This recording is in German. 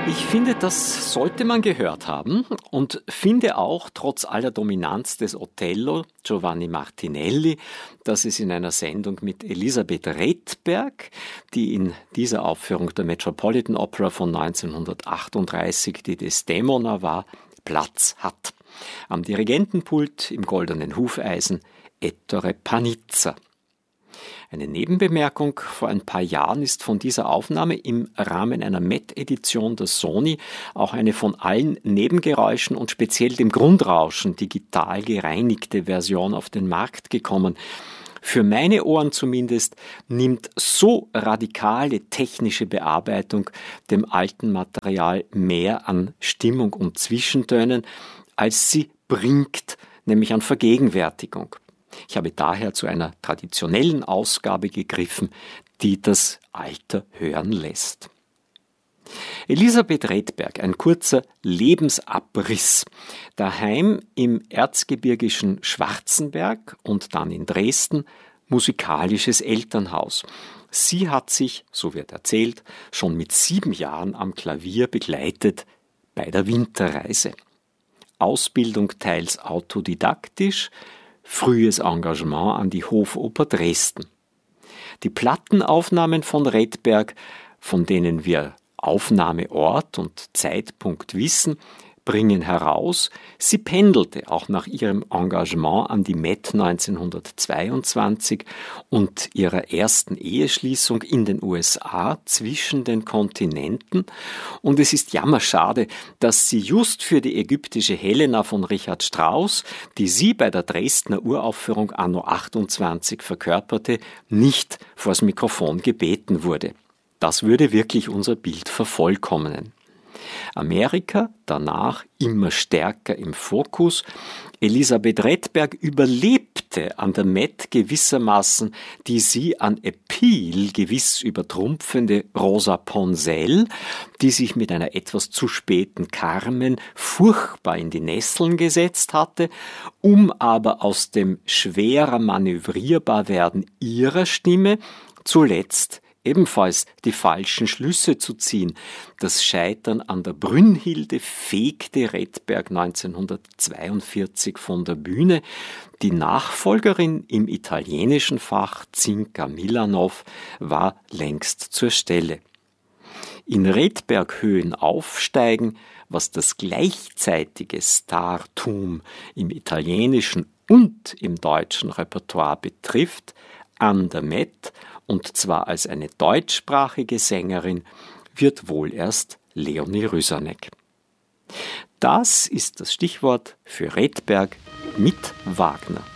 Ich finde, das sollte man gehört haben und finde auch, trotz aller Dominanz des Othello, Giovanni Martinelli, dass es in einer Sendung mit Elisabeth Redberg, die in dieser Aufführung der Metropolitan Opera von 1938 die Desdemona war, Platz hat. Am Dirigentenpult im goldenen Hufeisen Ettore Panizza. Eine Nebenbemerkung: Vor ein paar Jahren ist von dieser Aufnahme im Rahmen einer Met-Edition der Sony auch eine von allen Nebengeräuschen und speziell dem Grundrauschen digital gereinigte Version auf den Markt gekommen. Für meine Ohren zumindest nimmt so radikale technische Bearbeitung dem alten Material mehr an Stimmung und Zwischentönen, als sie bringt, nämlich an Vergegenwärtigung. Ich habe daher zu einer traditionellen Ausgabe gegriffen, die das Alter hören lässt. Elisabeth Redberg, ein kurzer Lebensabriss. Daheim im erzgebirgischen Schwarzenberg und dann in Dresden musikalisches Elternhaus. Sie hat sich, so wird erzählt, schon mit 7 Jahren am Klavier begleitet bei der Winterreise. Ausbildung teils autodidaktisch, frühes Engagement an die Hofoper Dresden. Die Plattenaufnahmen von Redberg, von denen wir Aufnahmeort und Zeitpunkt wissen, bringen heraus, sie pendelte auch nach ihrem Engagement an die Met 1922 und ihrer ersten Eheschließung in den USA zwischen den Kontinenten, und es ist jammerschade, dass sie just für die ägyptische Helena von Richard Strauss, die sie bei der Dresdner Uraufführung anno 28 verkörperte, nicht vors Mikrofon gebeten wurde. Das würde wirklich unser Bild vervollkommnen. Amerika danach immer stärker im Fokus. Elisabeth Redberg überlebte an der Met gewissermaßen die sie an Appeal gewiss übertrumpfende Rosa Ponselle, die sich mit einer etwas zu späten Carmen furchtbar in die Nesseln gesetzt hatte, um aber aus dem schwerer Manövrierbarwerden ihrer Stimme zuletzt ebenfalls die falschen Schlüsse zu ziehen. Das Scheitern an der Brünnhilde fegte Redberg 1942 von der Bühne. Die Nachfolgerin im italienischen Fach, Zinka Milanov, war längst zur Stelle. In Redberg-Höhen aufsteigen, was das gleichzeitige Startum im italienischen und im deutschen Repertoire betrifft, an der Met, und zwar als eine deutschsprachige Sängerin, wird wohl erst Leonie Rysanek. Das ist das Stichwort für Redberg mit Wagner.